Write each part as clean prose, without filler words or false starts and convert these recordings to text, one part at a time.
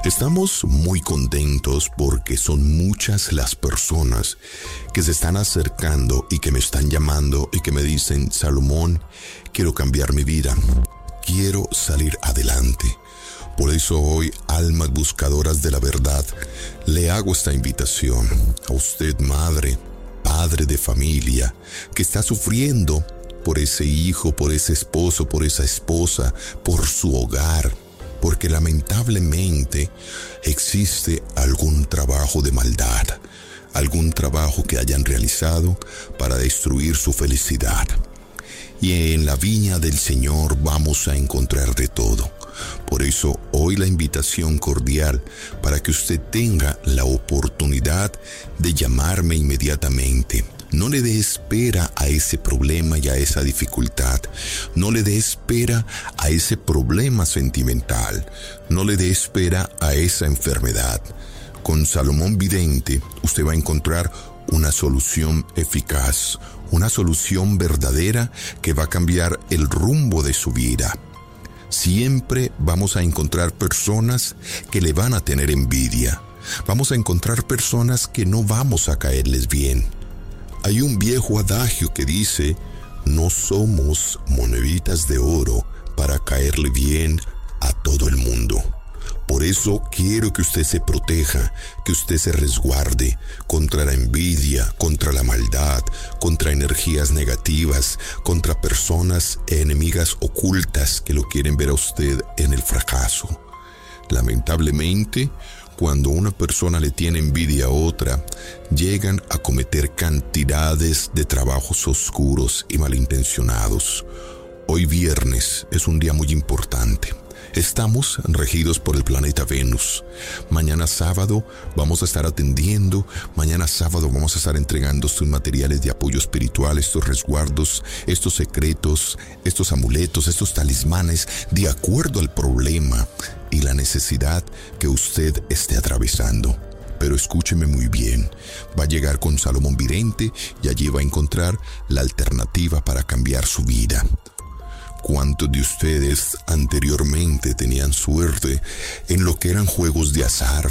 Estamos muy contentos porque son muchas las personas que se están acercando y que me están llamando y que me dicen: Salomón, quiero cambiar mi vida, quiero salir adelante. Por eso hoy, almas buscadoras de la verdad, le hago esta invitación a usted, madre, padre de familia, que está sufriendo por ese hijo, por ese esposo, por esa esposa, por su hogar, porque lamentablemente existe algún trabajo de maldad, algún trabajo que hayan realizado para destruir su felicidad. Y en la viña del Señor vamos a encontrar de todo. Por eso hoy la invitación cordial para que usted tenga la oportunidad de llamarme inmediatamente. No le dé espera a ese problema y a esa dificultad. No le dé espera a ese problema sentimental. No le dé espera a esa enfermedad. Con Salomón Vidente usted va a encontrar una solución eficaz, una solución verdadera que va a cambiar el rumbo de su vida. Siempre vamos a encontrar personas que le van a tener envidia. Vamos a encontrar personas que no vamos a caerles bien. Hay un viejo adagio que dice: no somos moneditas de oro para caerle bien a todo el mundo. Por eso quiero que usted se proteja, que usted se resguarde contra la envidia, contra la maldad, contra energías negativas, contra personas enemigas ocultas que lo quieren ver a usted en el fracaso. Lamentablemente, cuando una persona le tiene envidia a otra, llegan a cometer cantidades de trabajos oscuros y malintencionados. Hoy viernes es un día muy importante. Estamos regidos por el planeta Venus. Mañana sábado vamos a estar atendiendo. Mañana sábado vamos a estar entregando estos materiales de apoyo espiritual, estos resguardos, estos secretos, estos amuletos, estos talismanes, de acuerdo al problema y la necesidad que usted esté atravesando. Pero escúcheme muy bien, va a llegar con Salomón Vidente y allí va a encontrar la alternativa para cambiar su vida. ¿Cuántos de ustedes anteriormente tenían suerte en lo que eran juegos de azar,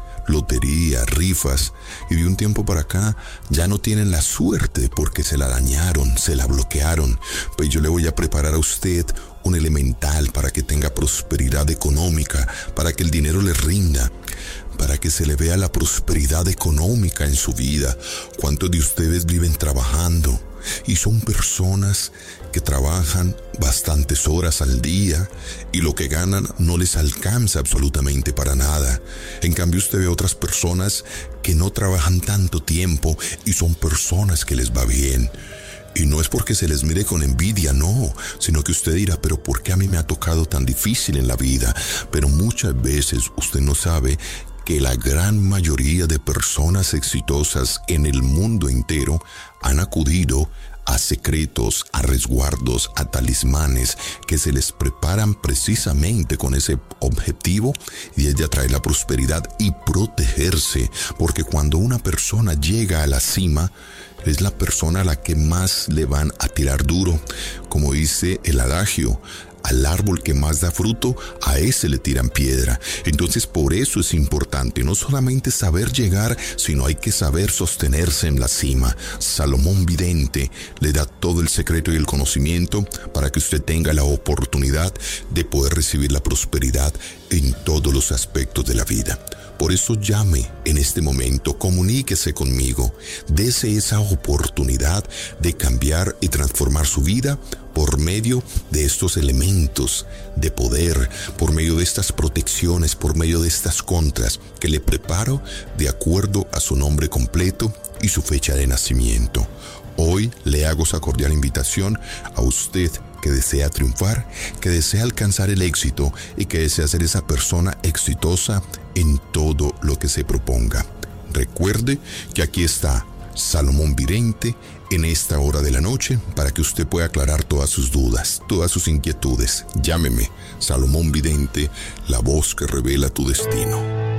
lotería, rifas, y de un tiempo para acá ya no tienen la suerte porque se la dañaron, se la bloquearon? Pues yo le voy a preparar a usted un elemental para que tenga prosperidad económica, para que el dinero le rinda, para que se le vea la prosperidad económica en su vida. ¿Cuántos de ustedes viven trabajando y son personas que trabajan bastantes horas al día y lo que ganan no les alcanza absolutamente para nada? En cambio, usted ve a otras personas que no trabajan tanto tiempo y son personas que les va bien. Y no es porque se les mire con envidia, no, sino que usted dirá: pero ¿por qué a mí me ha tocado tan difícil en la vida? Pero muchas veces usted no sabe que la gran mayoría de personas exitosas en el mundo entero han acudido a secretos, a resguardos, a talismanes que se les preparan precisamente con ese objetivo, y es de atraer la prosperidad y protegerse, porque cuando una persona llega a la cima, es la persona a la que más le van a tirar duro. Como dice el adagio: al árbol que más da fruto, a ese le tiran piedra. Entonces, por eso es importante no solamente saber llegar, sino hay que saber sostenerse en la cima. Salomón Vidente le da todo el secreto y el conocimiento para que usted tenga la oportunidad de poder recibir la prosperidad en todos los aspectos de la vida. Por eso llame en este momento, comuníquese conmigo, dese esa oportunidad de cambiar y transformar su vida por medio de estos elementos de poder, por medio de estas protecciones, por medio de estas contras que le preparo de acuerdo a su nombre completo y su fecha de nacimiento. Hoy le hago esa cordial invitación a usted que desea triunfar, que desea alcanzar el éxito y que desea ser esa persona exitosa en todo lo que se proponga. Recuerde que aquí está Salomón Vidente en esta hora de la noche para que usted pueda aclarar todas sus dudas, todas sus inquietudes. Llámeme, Salomón Vidente, la voz que revela tu destino.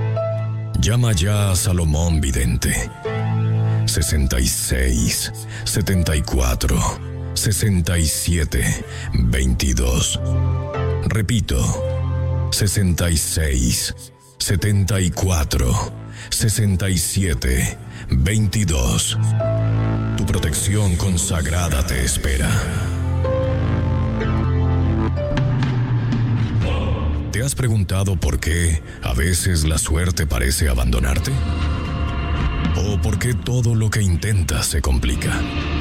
Llama ya a Salomón Vidente. 66 74 67 22. Repito, 66 74, 67, 22. Tu protección consagrada te espera. ¿Te has preguntado por qué a veces la suerte parece abandonarte? ¿O por qué todo lo que intentas se complica?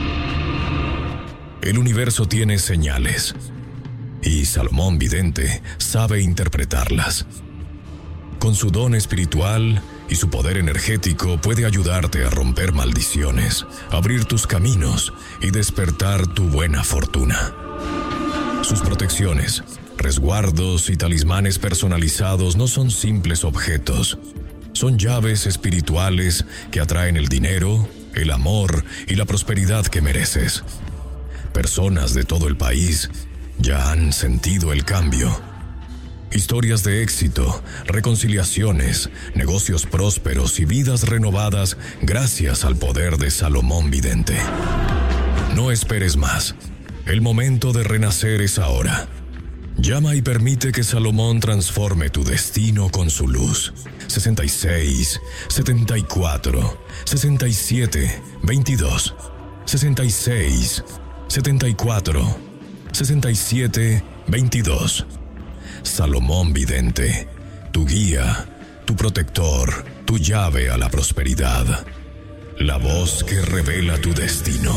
El universo tiene señales, y Salomón Vidente sabe interpretarlas. Con su don espiritual y su poder energético puede ayudarte a romper maldiciones, abrir tus caminos y despertar tu buena fortuna. Sus protecciones, resguardos y talismanes personalizados no son simples objetos. Son llaves espirituales que atraen el dinero, el amor y la prosperidad que mereces. Personas de todo el país ya han sentido el cambio. Historias de éxito, reconciliaciones, negocios prósperos y vidas renovadas gracias al poder de Salomón Vidente. No esperes más. El momento de renacer es ahora. Llama y permite que Salomón transforme tu destino con su luz. 66, 74, 67, 22, 66, 74, 67, 22. Salomón Vidente, tu guía, tu protector, tu llave a la prosperidad. La voz que revela tu destino.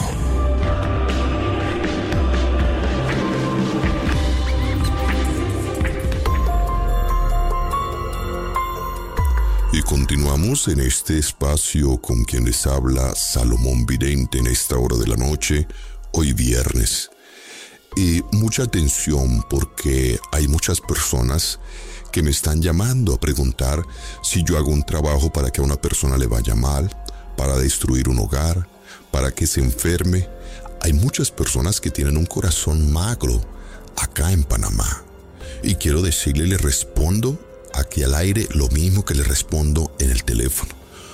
Y continuamos en este espacio con quien les habla Salomón Vidente en esta hora de la noche, hoy viernes. Y mucha atención porque hay muchas personas que me están llamando a preguntar si yo hago un trabajo para que a una persona le vaya mal, para destruir un hogar, para que se enferme. Hay muchas personas que tienen un corazón magro acá en Panamá. Y quiero decirle, le respondo aquí al aire lo mismo que le respondo en el teléfono.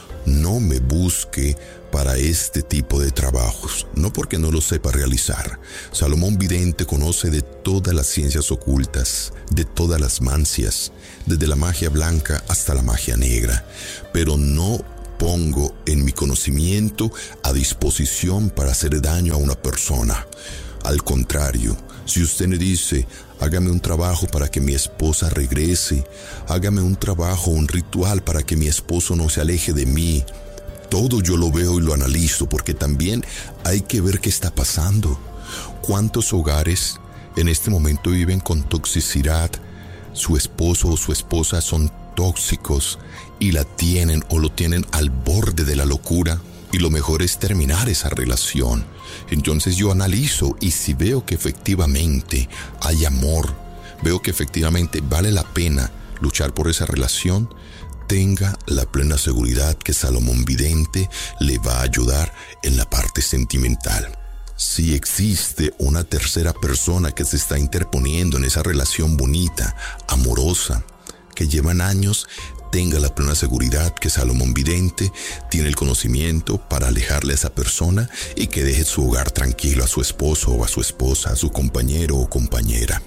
No me busque para este tipo de trabajos, no porque no lo sepa realizar. Salomón Vidente conoce de todas las ciencias ocultas, de todas las mancias, desde la magia blanca hasta la magia negra, pero no pongo en mi conocimiento a disposición para hacer daño a una persona. Al contrario, si usted me dice, hágame un trabajo para que mi esposa regrese, hágame un trabajo, un ritual para que mi esposo no se aleje de mí, todo yo lo veo y lo analizo, porque también hay que ver qué está pasando. ¿Cuántos hogares en este momento viven con toxicidad? Su esposo o su esposa son tóxicos y la tienen o lo tienen al borde de la locura, y lo mejor es terminar esa relación. Entonces yo analizo, y si veo que efectivamente hay amor, veo que efectivamente vale la pena luchar por esa relación, tenga la plena seguridad que Salomón Vidente le va a ayudar en la parte sentimental. Si existe una tercera persona que se está interponiendo en esa relación bonita, amorosa, que llevan años, tenga la plena seguridad que Salomón Vidente tiene el conocimiento para alejarle a esa persona y que deje su hogar tranquilo a su esposo o a su esposa, a su compañero o compañera.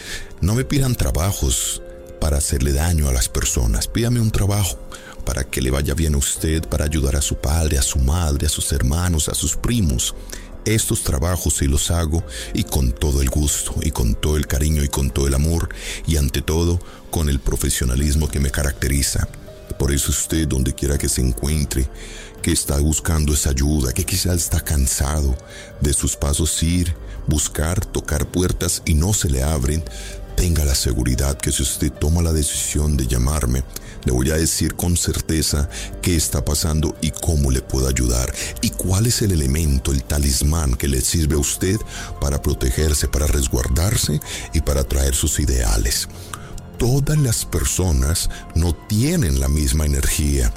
No me pidan trabajos para hacerle daño a las personas. Pídame un trabajo para que le vaya bien a usted, para ayudar a su padre, a su madre, a sus hermanos, a sus primos. Estos trabajos sí los hago, y con todo el gusto, y con todo el cariño, y con todo el amor, y ante todo con el profesionalismo que me caracteriza. Por eso usted, donde quiera que se encuentre, que está buscando esa ayuda, que quizás está cansado de sus pasos ir, buscar, tocar puertas y no se le abren, tenga la seguridad que si usted toma la decisión de llamarme, le voy a decir con certeza qué está pasando y cómo le puedo ayudar, y cuál es el elemento, el talismán que le sirve a usted para protegerse, para resguardarse y para traer sus ideales. Todas las personas no tienen la misma energía.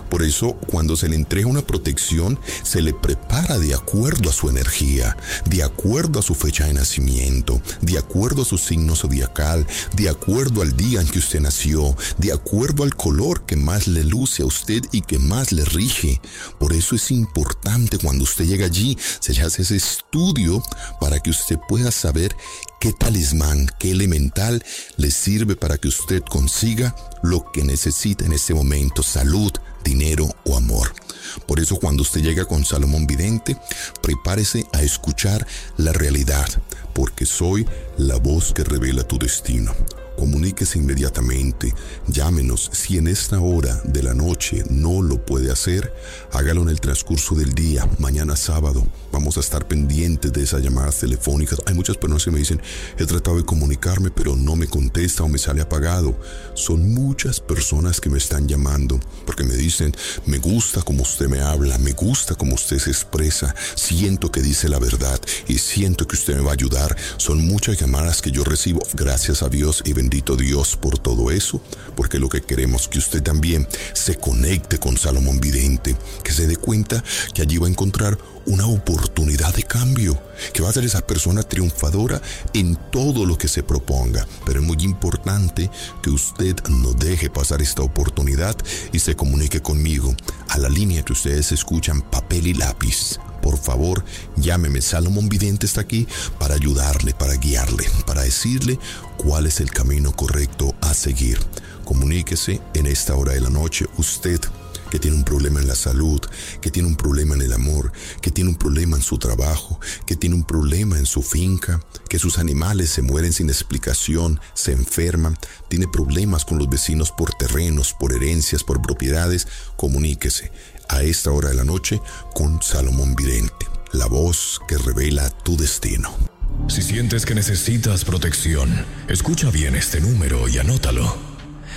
Por eso, cuando se le entrega una protección, se le prepara de acuerdo a su energía, de acuerdo a su fecha de nacimiento, de acuerdo a su signo zodiacal, de acuerdo al día en que usted nació, de acuerdo al color que más le luce a usted y que más le rige. Por eso es importante cuando usted llega allí, se hace ese estudio para que usted pueda saber qué talismán, qué elemental le sirve para que usted consiga lo que necesita en este momento: salud, dinero o amor. Por eso, cuando usted llega con Salomón Vidente, prepárese a escuchar la realidad, porque soy la voz que revela tu destino. Comuníquese inmediatamente, llámenos. Si en esta hora de la noche no lo puede hacer, hágalo en el transcurso del día. Mañana sábado vamos a estar pendientes de esas llamadas telefónicas. Hay muchas personas que me dicen: he tratado de comunicarme pero no me contesta o me sale apagado. Son muchas personas que me están llamando porque me dicen: me gusta como usted me habla, me gusta como usted se expresa, siento que dice la verdad y siento que usted me va a ayudar. Son muchas llamadas que yo recibo, gracias a Dios, y bendito Dios por todo eso, porque lo que queremos es que usted también se conecte con Salomón Vidente, que se dé cuenta que allí va a encontrar una oportunidad de cambio, que va a ser esa persona triunfadora en todo lo que se proponga. Pero es muy importante que usted no deje pasar esta oportunidad y se comunique conmigo a la línea que ustedes escuchan, papel y lápiz. Por favor, llámeme. Salomón Vidente está aquí para ayudarle, para guiarle, para decirle cuál es el camino correcto a seguir. Comuníquese en esta hora de la noche. Usted que tiene un problema en la salud, que tiene un problema en el amor, que tiene un problema en su trabajo, que tiene un problema en su finca, que sus animales se mueren sin explicación, se enferman, tiene problemas con los vecinos por terrenos, por herencias, por propiedades, comuníquese a esta hora de la noche con Salomón Vidente, la voz que revela tu destino. Si sientes que necesitas protección, escucha bien este número y anótalo: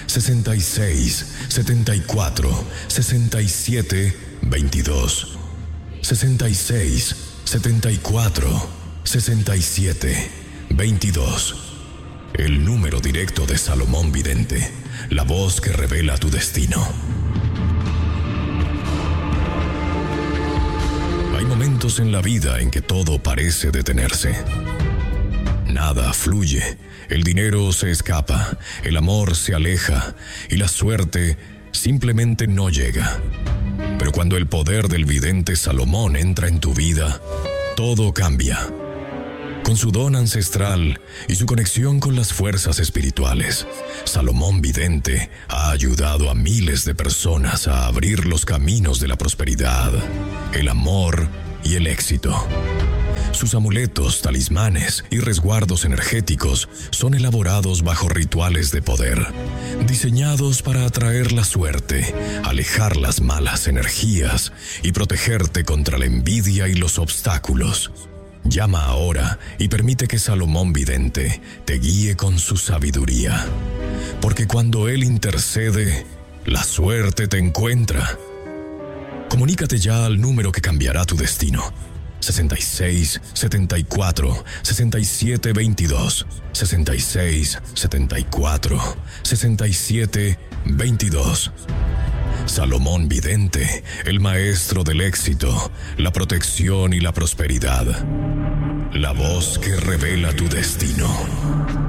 66 74 67 22. 66 74 67 22. El número directo de Salomón Vidente, la voz que revela tu destino. Hay momentos en la vida en que todo parece detenerse. Nada fluye, el dinero se escapa, el amor se aleja y la suerte simplemente no llega. Pero cuando el poder del vidente Salomón entra en tu vida, todo cambia. Con su don ancestral y su conexión con las fuerzas espirituales, Salomón Vidente ha ayudado a miles de personas a abrir los caminos de la prosperidad, el amor y el éxito. Sus amuletos, talismanes y resguardos energéticos son elaborados bajo rituales de poder, diseñados para atraer la suerte, alejar las malas energías y protegerte contra la envidia y los obstáculos. Llama ahora y permite que Salomón Vidente te guíe con su sabiduría, porque cuando él intercede, la suerte te encuentra. Comunícate ya al número que cambiará tu destino: 66 74 67 22. 66 74 67 22. Salomón Vidente, el maestro del éxito, la protección y la prosperidad. La voz que revela tu destino.